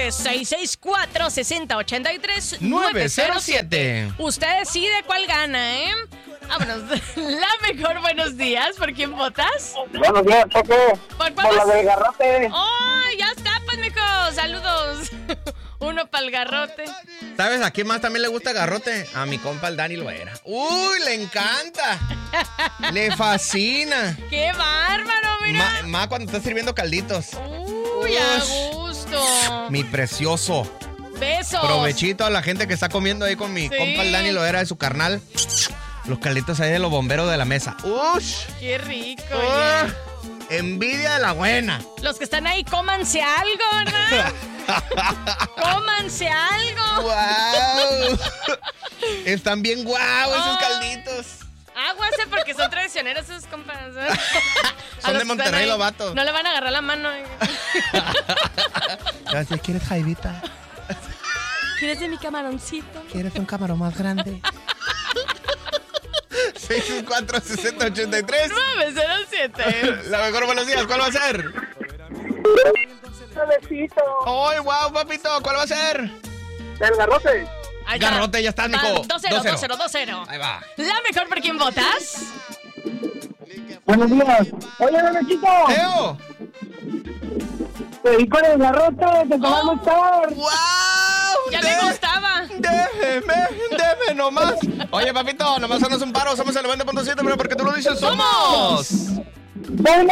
664-6083-907. Usted decide cuál gana, ¿eh? Vámonos. La mejor, buenos días. ¿Por quién votas? Buenos días, Choco. ¿Por la del garrote. ¡Oh, ya está, pues, mijo! ¡Saludos! Uno para el garrote. ¿Sabes a quién más también le gusta garrote? A mi compa el Dani Loera. ¡Uy, le encanta! Le fascina. ¡Qué bárbaro, mira! Más cuando está sirviendo calditos. ¡Uy, a gusto! Mi precioso. ¡Besos! Provechito a la gente que está comiendo ahí con mi compa el Dani Loera de su carnal. Los calditos ahí de los bomberos de la mesa. ¡Ush! ¡Qué rico! Envidia de la buena. Los que están ahí, cómanse algo, ¿verdad? ¡Cómanse algo! ¡Guau! Están bien guau esos calditos. Aguase porque son traicioneros esos compas. Son de Monterrey los vatos. No le van a agarrar la mano. Gracias, ¿quieres jaivita? ¿Quieres de mi camaroncito? ¿Quieres un camarón más grande? 664-6083 907. La mejor, buenos días, ¿cuál va a ser? Suavecito. ¡Ay, wow, papito! ¿Cuál va a ser? Del garrote. Garrote, ya estás, mijo. 2-0. Ahí va. La mejor, ¿por quién votas? Buenos días. Oye, Benechito. ¡Eo! Te di con el garrote, te va a gustar. ¡Wow! Ya me gustaba. Déjeme nomás. Oye, papito, nomás haznos un paro. Somos el 90.7, pero porque tú lo dices, somos.